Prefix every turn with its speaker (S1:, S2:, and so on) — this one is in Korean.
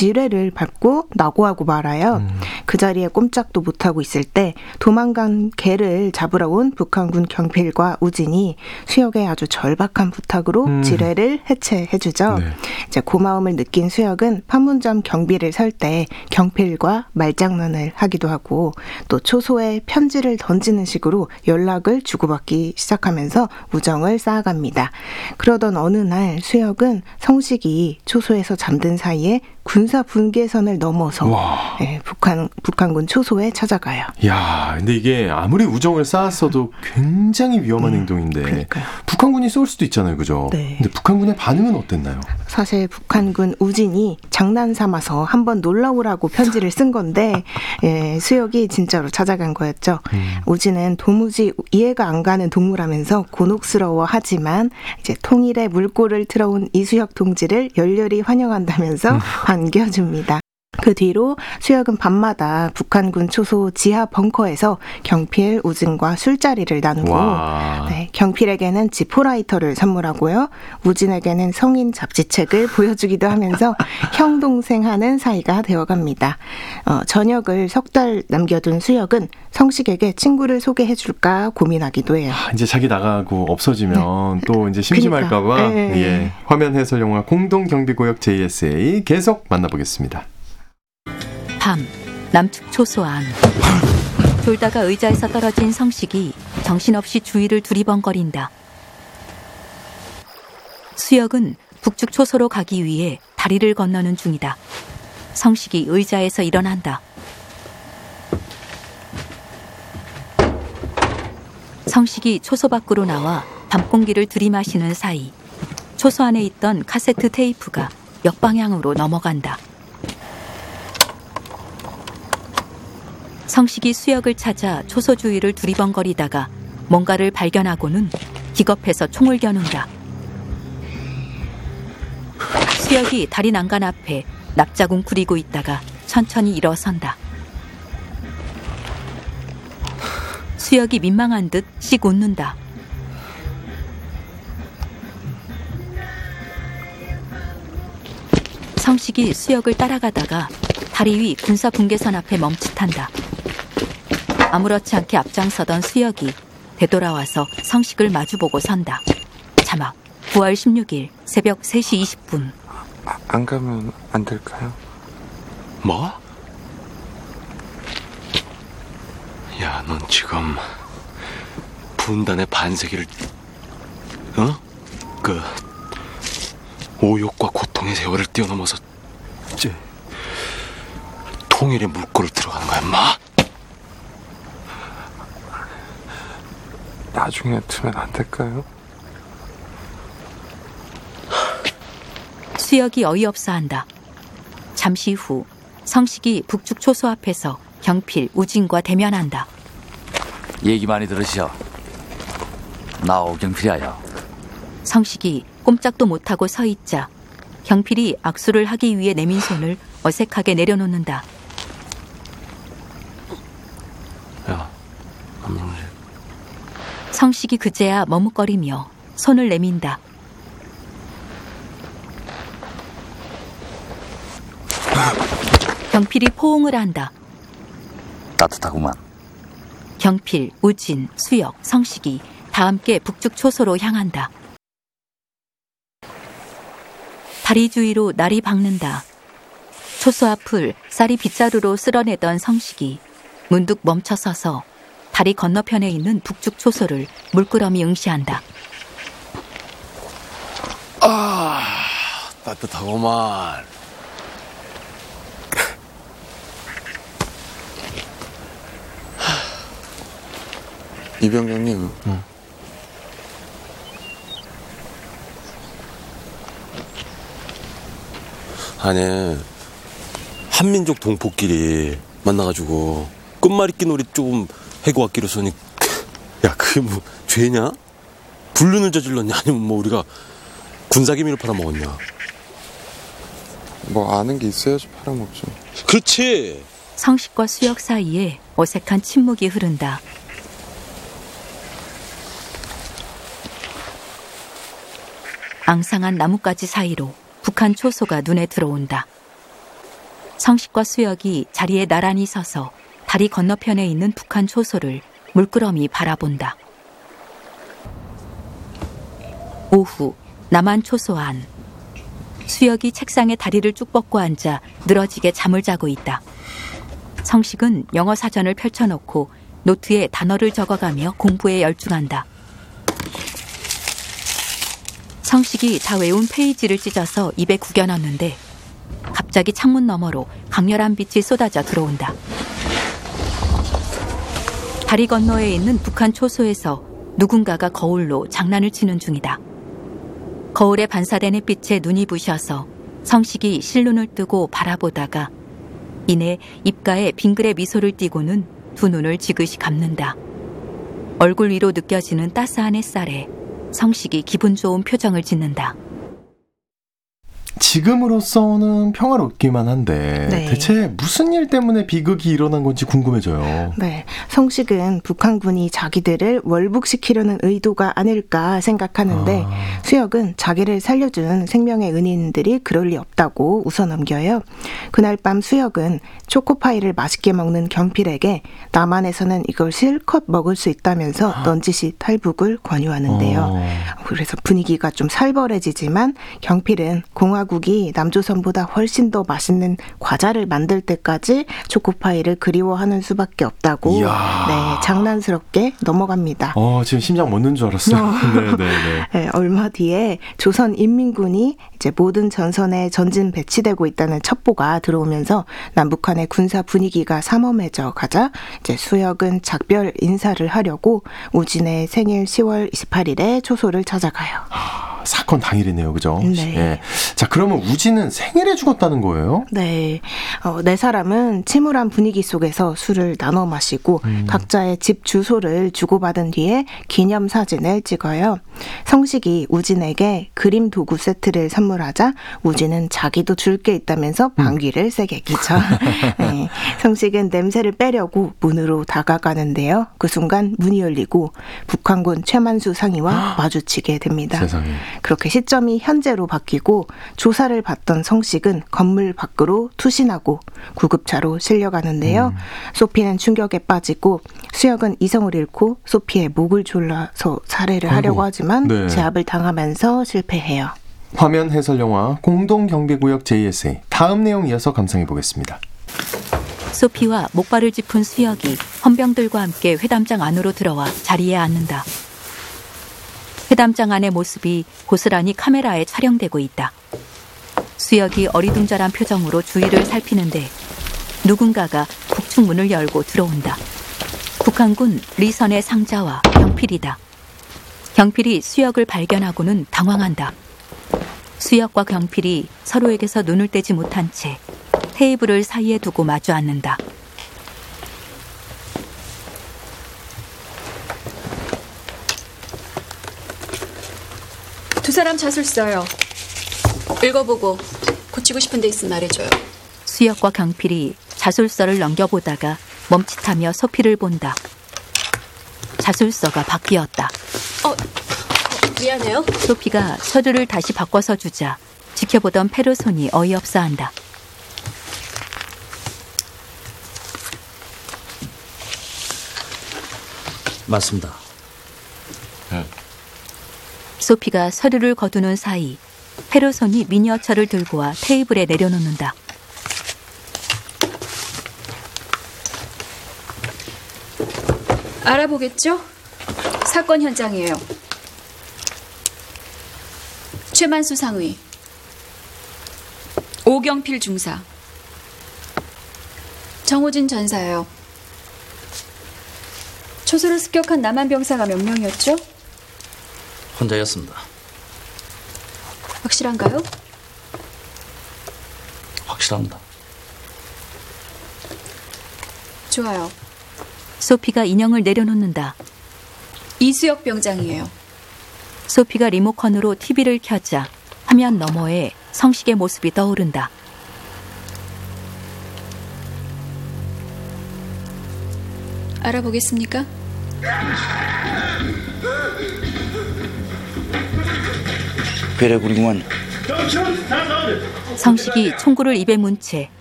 S1: 지뢰를 밟고 낙오하고 말아요. 그 자리에 꼼짝도 못하고 있을 때 도망간 개를 잡으러 온 북한군 경필과 우진이 수혁의 아주 절박한 부탁으로 지뢰를 해체해주죠. 네. 이제 고마움을 느낀 수혁은 판문점 경비를 설 때 경필과 말장난을 하기도 하고 또 초소에 편지를 던지는 식으로 연락을 주고받기 시작하면서 우정을 쌓아갑니다. 그러던 어느 날 수혁은 성식이 초소에서 잠든 사이에 군사 분계선을 넘어서 북한군 초소에 찾아가요.
S2: 야, 근데 이게 아무리 우정을 쌓았어도 굉장히 위험한 행동인데
S1: 그러니까요.
S2: 북한군이 쏠 수도 있잖아요, 그죠?
S1: 네.
S2: 근데 북한군의 반응은 어땠나요?
S1: 사실 북한군 우진이 장난 삼아서 한번 놀라오라고 편지를 쓴 건데 수혁이 진짜로 찾아간 거였죠. 우진은 도무지 이해가 안 가는 동무라면서 곤혹스러워하지만 이제 통일의 물꼬를 틀어온 이수혁 동지를 열렬히 환영한다면서 반겨줍니다. 그 뒤로 수혁은 밤마다 북한군 초소 지하 벙커에서 경필, 우진과 술자리를 나누고 경필에게는 지포라이터를 선물하고요. 우진에게는 성인 잡지책을 보여주기도 하면서 형 동생 하는 사이가 되어갑니다. 저녁을 석 달 남겨둔 수혁은 성식에게 친구를 소개해줄까 고민하기도 해요.
S2: 이제 자기 나가고 없어지면 또 이제 심심할까 봐 화면 해설 영화 공동경비구역 JSA 계속 만나보겠습니다.
S3: 밤, 남측 초소 안. 졸다가 의자에서 떨어진 성식이 정신없이 주위를 두리번거린다. 수혁은 북측 초소로 가기 위해 다리를 건너는 중이다. 성식이 의자에서 일어난다. 성식이 초소 밖으로 나와 밤공기를 들이마시는 사이 초소 안에 있던 카세트 테이프가 역방향으로 넘어간다. 성식이 수혁을 찾아 초소 주위를 두리번거리다가 뭔가를 발견하고는 기겁해서 총을 겨눈다. 수혁이 다리 난간 앞에 납작 웅크리고 있다가 천천히 일어선다. 수혁이 민망한 듯 씩 웃는다. 성식이 수혁을 따라가다가 다리 위 군사 분계선 앞에 멈칫한다. 아무렇지 않게 앞장서던 수혁이 되돌아와서 성식을 마주보고 선다. 자막 9월 16일 새벽 3시 20분.
S4: 안 가면 안 될까요?
S5: 뭐? 야, 넌 지금 분단의 반세기를 오욕과 고통의 세월을 뛰어넘어서 이제 통일의 물꼬를 들어가는 거야, 인마?
S4: 나중에 두면 안 될까요?
S3: 수혁이 어이없어 한다. 잠시 후 성식이 북측 초소 앞에서 경필, 우진과 대면한다.
S6: 얘기 많이 들으시오. 나 오경필이야.
S3: 성식이 꼼짝도 못하고 서 있자 경필이 악수를 하기 위해 내민 손을 어색하게 내려놓는다.
S5: 야, 남동생.
S3: 성식이 그제야 머뭇거리며 손을 내민다. 경필이 포옹을 한다.
S6: 따뜻하구만.
S3: 경필, 우진, 수혁, 성식이 다 함께 북측 초소로 향한다. 다리 주위로 날이 박는다. 초소 앞을 쌀이 빗자루로 쓸어내던 성식이 문득 멈춰서서 다리 건너편에 있는 북측 초소를 물끄러미 응시한다.
S5: 아, 따뜻하구만.
S4: 이병장님.
S5: 아니, 한민족 동포끼리 만나가지고 끝말잇기 놀이 좀 해고 왔기로 써니, 야, 그게 뭐 죄냐? 불륜을 저질렀냐? 아니면 뭐 우리가 군사기밀을 팔아먹었냐?
S4: 뭐 아는 게 있어야지 팔아먹죠.
S5: 그렇지.
S3: 성식과 수혁 사이에 어색한 침묵이 흐른다. 앙상한 나뭇가지 사이로 북한 초소가 눈에 들어온다. 성식과 수혁이 자리에 나란히 서서 다리 건너편에 있는 북한 초소를 물끄러미 바라본다. 오후 남한 초소 안. 수혁이 책상에 다리를 쭉 뻗고 앉아 늘어지게 잠을 자고 있다. 성식은 영어 사전을 펼쳐놓고 노트에 단어를 적어가며 공부에 열중한다. 성식이 다 외운 페이지를 찢어서 입에 구겨 넣는데 갑자기 창문 너머로 강렬한 빛이 쏟아져 들어온다. 다리 건너에 있는 북한 초소에서 누군가가 거울로 장난을 치는 중이다. 거울에 반사된 햇빛에 눈이 부셔서 성식이 실눈을 뜨고 바라보다가 이내 입가에 빙그레 미소를 띠고는 두 눈을 지그시 감는다. 얼굴 위로 느껴지는 따스한 햇살에 성식이 기분 좋은 표정을 짓는다.
S2: 지금으로서는 평화롭기만 한데
S1: 네.
S2: 대체 무슨 일 때문에 비극이 일어난 건지 궁금해져요.
S1: 네, 성식은 북한군이 자기들을 월북시키려는 의도가 아닐까 생각하는데 수혁은 자기를 살려준 생명의 은인들이 그럴 리 없다고 웃어넘겨요. 그날 밤 수혁은 초코파이를 맛있게 먹는 경필에게 남한에서는 이걸 실컷 먹을 수 있다면서 넌지시 탈북을 권유하는데요. 그래서 분위기가 좀 살벌해지지만 경필은 공화국이 남조선보다 훨씬 더 맛있는 과자를 만들 때까지 초코파이를 그리워하는 수밖에 없다고 네, 장난스럽게 넘어갑니다.
S2: 지금 심장 멎는 줄 알았어요.
S1: 네, 얼마 뒤에 조선인민군이 이제 모든 전선에 전진 배치되고 있다는 첩보가 들어오면서 남북한의 군사 분위기가 삼엄해져 가자 이제 수혁은 작별 인사를 하려고 우진의 생일 10월 28일에 초소를 찾아가요.
S2: 사건 당일이네요, 그죠?
S1: 네.
S2: 예. 자, 그러면 우진은 생일에 죽었다는 거예요?
S1: 네. 네 사람은 침울한 분위기 속에서 술을 나눠 마시고 각자의 집 주소를 주고받은 뒤에 기념사진을 찍어요. 성식이 우진에게 그림 도구 세트를 선물하자 우진은 자기도 줄 게 있다면서 방귀를 세게 끼죠. 네. 성식은 냄새를 빼려고 문으로 다가가는데요. 그 순간 문이 열리고 북한군 최만수 상위와 마주치게 됩니다.
S2: 세상에.
S1: 그렇게 시점이 현재로 바뀌고 조사를 받던 성식은 건물 밖으로 투신하고 구급차로 실려가는데요. 소피는 충격에 빠지고 수혁은 이성을 잃고 소피의 목을 졸라서 살해를 하려고 하지만
S2: 네.
S1: 제압을 당하면서 실패해요.
S2: 화면 해설 영화 공동경비구역 JSA 다음 내용 이어서 감상해 보겠습니다.
S3: 소피와 목발을 짚은 수혁이 헌병들과 함께 회담장 안으로 들어와 자리에 앉는다. 회담장 안의 모습이 고스란히 카메라에 촬영되고 있다. 수혁이 어리둥절한 표정으로 주위를 살피는데 누군가가 북측문을 열고 들어온다. 북한군 리선의 상자와 경필이다. 경필이 수혁을 발견하고는 당황한다. 수혁과 경필이 서로에게서 눈을 떼지 못한 채 테이블을 사이에 두고 마주 앉는다.
S7: 두 사람 자술서요. 읽어보고 고치고 싶은 데 있으면 말해줘요.
S3: 수혁과 경필이 자술서를 넘겨보다가 멈칫하며 소피를 본다. 자술서가 바뀌었다.
S7: 미안해요.
S3: 소피가 서류를 다시 바꿔서 주자 지켜보던 페르손이 어이없어한다.
S6: 맞습니다.
S3: 소피가 서류를 거두는 사이 페르손이 미니어처를 들고 와 테이블에 내려놓는다.
S7: 알아보겠죠? 사건 현장이에요. 최만수 상위, 오경필 중사, 정호진 전사예요. 초소를 습격한 남한 병사가 몇 명이었죠?
S6: 혼자였습니다.
S7: 확실한가요?
S6: 확실합니다.
S7: 좋아요.
S3: 소피가 인형을 내려놓는다.
S7: 이수혁 병장이에요.
S3: 소피가 리모컨으로 TV를 켜자 화면 너머에 성식의 모습이 떠오른다.
S7: 알아보겠습니까?
S6: 괴뢰군원
S3: 성식이 총구를 입에 문 채